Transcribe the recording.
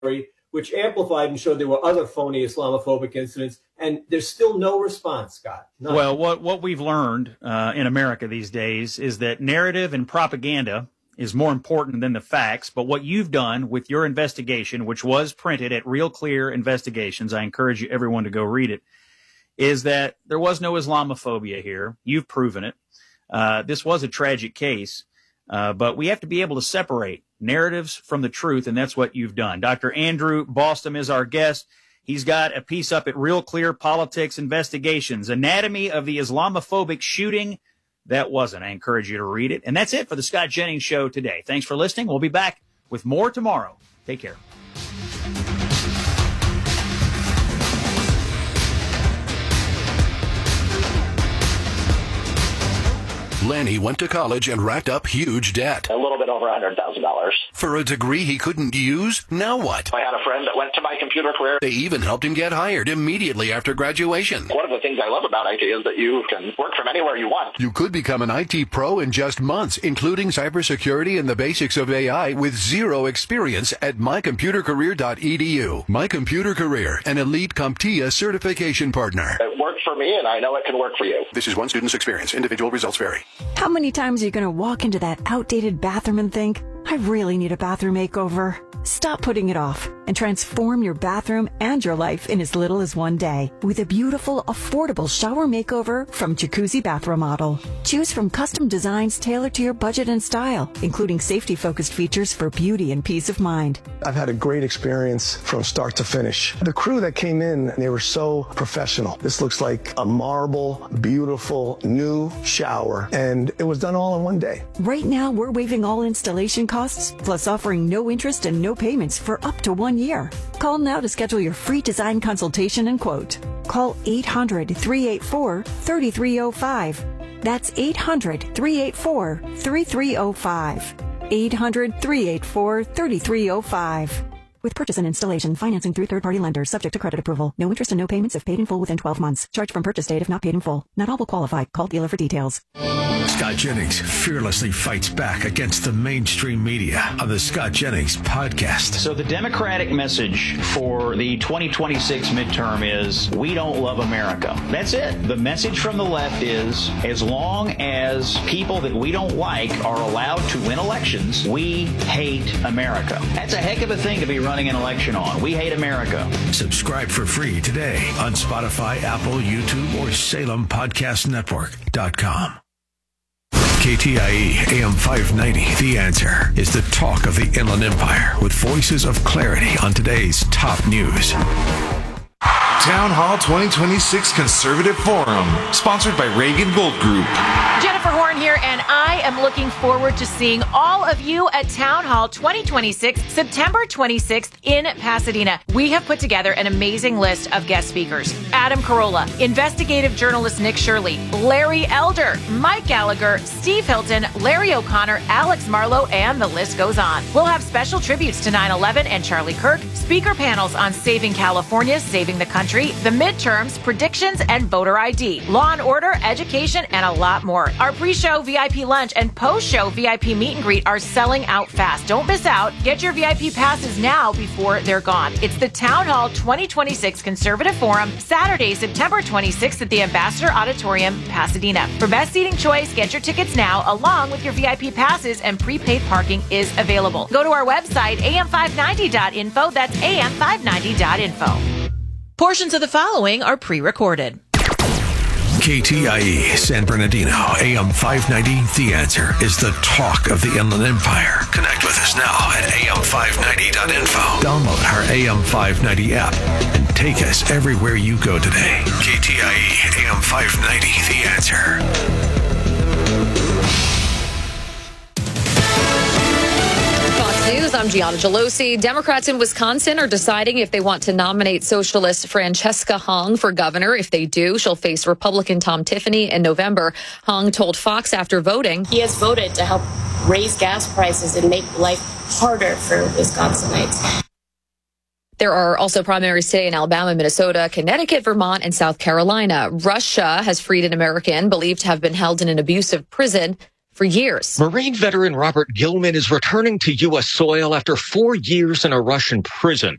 which amplified and showed there were other phony Islamophobic incidents, and there's still no response, Scott. None. Well, what we've learned in America these days is that narrative and propaganda is more important than the facts. But what you've done with your investigation, which was printed at Real Clear Investigations, I encourage everyone to go read it, is that there was no Islamophobia here. You've proven it. This was a tragic case, but we have to be able to separate narratives from the truth, and that's what you've done. Dr. Andrew Bostom is our guest. He's got a piece up at Real Clear Politics Investigations, Anatomy of the Islamophobic Shooting That Wasn't. I encourage you to read it. And that's it for the Scott Jennings Show today. Thanks for listening. We'll be back with more tomorrow. Take care. Lanny went to college and racked up huge debt. A little bit over $100,000. For a degree he couldn't use? Now what? I had a friend that went to My Computer Career. They even helped him get hired immediately after graduation. One of the things I love about IT is that you can work from anywhere you want. You could become an IT pro in just months, including cybersecurity and the basics of AI with zero experience at mycomputercareer.edu. My Computer Career, an elite CompTIA certification partner. It worked for me, and I know it can work for you. This is one student's experience. Individual results vary. How many times are you going to walk into that outdated bathroom and think, I really need a bathroom makeover? Stop putting it off and transform your bathroom and your life in as little as one day with a beautiful, affordable shower makeover from Jacuzzi Bath Remodel. Choose from custom designs tailored to your budget and style, including safety-focused features for beauty and peace of mind. I've had a great experience from start to finish. The crew that came in, they were so professional. This looks like a marble, beautiful, new shower, and it was done all in one day. Right now, we're waiving all installation costs, plus offering no interest and no payments for up to 1 year. Call now to schedule your free design consultation and quote. Call 800-384-3305. That's 800-384-3305. 800-384-3305. With purchase and installation, financing through third-party lenders, subject to credit approval. No interest and no payments if paid in full within 12 months. Charge from purchase date if not paid in full. Not all will qualify. Call dealer for details. Scott Jennings fearlessly fights back against the mainstream media on the Scott Jennings podcast. So the Democratic message for the 2026 midterm is, we don't love America. That's it. The message from the left is, as long as people that we don't like are allowed to win elections, we hate America. That's a heck of a thing to be running an election on. We hate America. Subscribe for free today on Spotify, Apple, YouTube, or SalemPodcastNetwork.com. KTIE AM 590, The Answer, is the talk of the Inland Empire with voices of clarity on today's top news. Town Hall 2026 Conservative Forum, sponsored by Reagan Gold Group. Jennifer Horn here, and I am looking forward to seeing all of you at Town Hall 2026, September 26th in Pasadena. We have put together an amazing list of guest speakers. Adam Carolla, investigative journalist Nick Shirley, Larry Elder, Mike Gallagher, Steve Hilton, Larry O'Connor, Alex Marlowe, and the list goes on. We'll have special tributes to 9/11 and Charlie Kirk, speaker panels on saving California, saving the country, the midterms, predictions, and voter ID, law and order, education, and a lot more. Our pre-show VIP lunch and post-show VIP meet and greet are selling out fast. Don't miss out. Get your VIP passes now before they're gone. It's the Town Hall 2026 Conservative Forum, Saturday, September 26th at the Ambassador Auditorium, Pasadena. For best seating choice, get your tickets now, along with your VIP passes, and prepaid parking is available. Go to our website, am590.info. That's am590.info. Portions of the following are pre-recorded. KTIE San Bernardino, AM 590, The Answer, is the talk of the Inland Empire. Connect with us now at am590.info. Download our AM 590 app and take us everywhere you go today. KTIE AM 590, The Answer. News. I'm Gianna Gelosi. Democrats in Wisconsin are deciding if they want to nominate socialist Francesca Hong for governor. If they do, she'll face Republican Tom Tiffany in November. Hong told Fox after voting, he has voted to help raise gas prices and make life harder for Wisconsinites. There are also primaries today in Alabama, Minnesota, Connecticut, Vermont, and South Carolina. Russia has freed an American believed to have been held in an abusive prison for years. Marine veteran Robert Gilman is returning to U.S. soil after 4 years in a Russian prison.